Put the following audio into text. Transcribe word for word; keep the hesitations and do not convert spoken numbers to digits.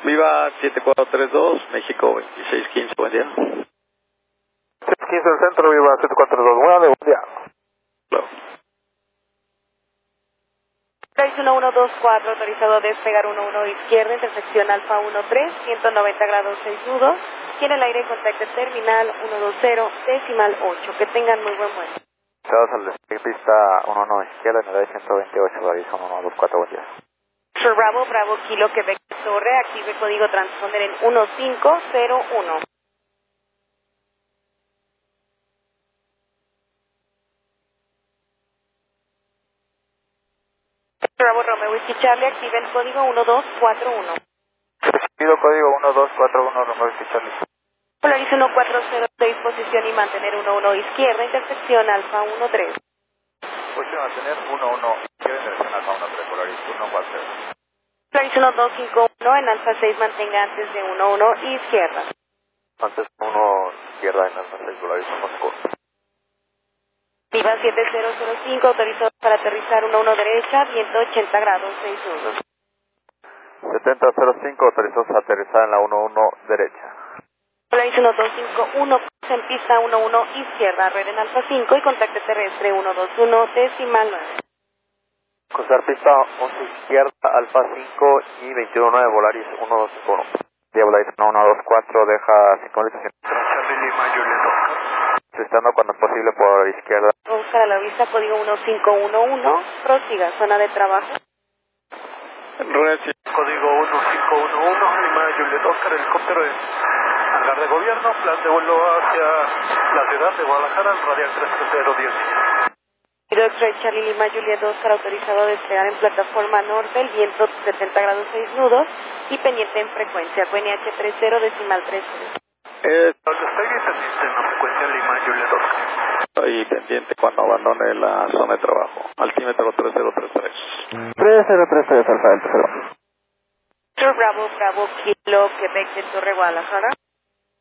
Viva siete cuatro tres dos, México veintiséis quince, buen día. siete quince del centro, Viva siete cuatro tres dos, buenas, buen día. Hello. uno uno dos cuatro, autorizado a despegar uno uno izquierda, intersección Alfa uno tres, ciento noventa grados seis nudos. Tiene el aire contacto terminal uno dos cero, decimal ocho. Que tengan muy buen vuelo. Estados al despegue, pista uno uno izquierda, unidad ciento veintiocho, Horizon uno dos cuatro, buen día. Sur Bravo, Bravo, Kilo, Quebec, Torre, active código transponder en uno cinco cero uno. Bravo, Romeo, Whisky Charlie, active el código uno dos cuatro uno. Pido código uno dos cuatro uno, Romeo Whisky Charlie. Polaris uno cuatro cero seis, posición y mantener uno uno izquierda, intersección Alfa uno tres. Posición a tener uno uno izquierda, intersección Alfa uno tres, Polaris uno cuatro. Polaris uno dos cinco uno, en Alfa seis mantenga antes de uno uno izquierda. Antes uno izquierda, en Alfa seis, Polaris uno cinco. Viva siete cero cero cinco, autorizado para aterrizar uno uno derecha, viento ochenta grados seis nudos. setenta cero cinco, autorizó a aterrizar en la uno uno derecha. Polaris uno dos cinco uno, en pista uno uno izquierda, red en Alfa cinco y contacto terrestre uno dos uno, decimal nueve. Cruzar pista once izquierda, Alfa cinco y veintiuno nueve, Volaris uno dos cinco uno. Volaris uno uno dos cuatro, deja cinco litros. Charlie Lima, Juliet Oscar. Estando cuando es posible por izquierda. Oscar a la vista, código uno cinco uno uno, prosiga, zona de trabajo. Red, Código uno cinco uno uno, Lima, Juliet Oscar, helicóptero en hangar de gobierno, plan de vuelo hacia la ciudad de Guadalajara, radial tres cero diez. X-Ray Charlie Lima Juliet Oscar, autorizado a despegar en plataforma norte, el viento setenta grados seis nudos y pendiente en frecuencia, Q N H treinta, decimal tres. Eh, Estoy pendiente en la frecuencia Lima, Juliet Oscar. estoy pendiente cuando abandone la zona de trabajo. Altímetro tres cero tres tres. tres cero tres tres, Alfa del tercero. Sur Bravo, Bravo, Kilo, Quebec de Torre, Guadalajara.